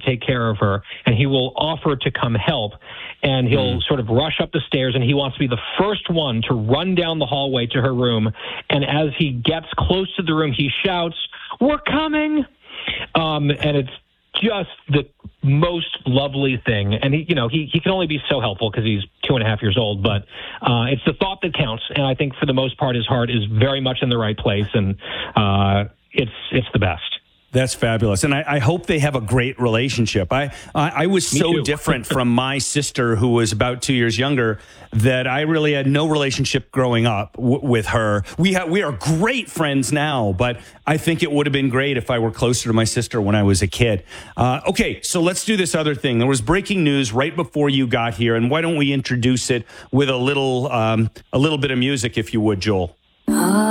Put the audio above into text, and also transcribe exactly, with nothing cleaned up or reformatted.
take care of her, and he will offer to come help. And he'll mm. sort of rush up the stairs, and he wants to be the first one to run down the hallway to her room. And as he gets close to the room, he shouts, "We're coming!" Um, and it's just the most lovely thing. And he, you know, he, he can only be so helpful because he's two and a half years old, but uh, it's the thought that counts. And I think for the most part, his heart is very much in the right place, and uh, it's it's the best. That's fabulous. And I, I hope they have a great relationship. I I, I was Me so too. different from my sister, who was about two years younger, that I really had no relationship growing up w- with her. We ha- we are great friends now, but I think it would have been great if I were closer to my sister when I was a kid. Uh, okay, so let's do this other thing. There was breaking news right before you got here, and why don't we introduce it with a little um, a little bit of music, if you would, Joel?